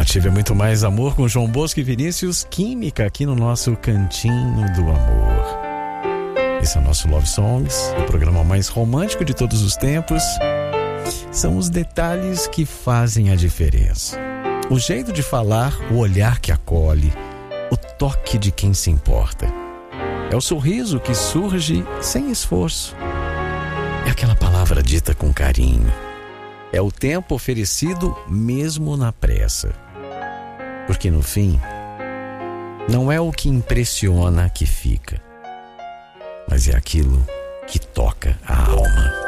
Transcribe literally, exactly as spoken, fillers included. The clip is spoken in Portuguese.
Nativa é muito mais amor com João Bosco e Vinícius, Química, aqui no nosso Cantinho do Amor. Esse é o nosso Love Songs, o programa mais romântico de todos os tempos. São os detalhes que fazem a diferença. O jeito de falar, o olhar que acolhe, o toque de quem se importa. É o sorriso que surge sem esforço. É aquela palavra dita com carinho. É o tempo oferecido mesmo na pressa. Porque no fim, não é o que impressiona que fica, mas é aquilo que toca a alma.